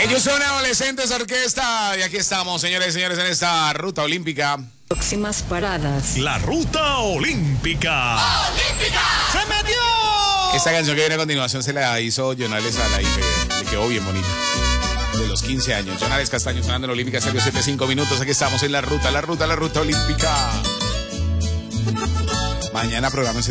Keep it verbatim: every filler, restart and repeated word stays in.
Ellos son Adolescentes Orquesta y aquí estamos, señores y señores, en esta ruta olímpica. Próximas paradas. La ruta olímpica. ¡Olímpica! ¡Se metió! Esta canción que viene a continuación se la hizo Jonales a la I P B. Le quedó bien bonita. De los quince años. Jonales Castaño sonando en Olímpica, salió setenta y cinco minutos. Aquí estamos en la ruta, la ruta, la ruta olímpica. Mañana programa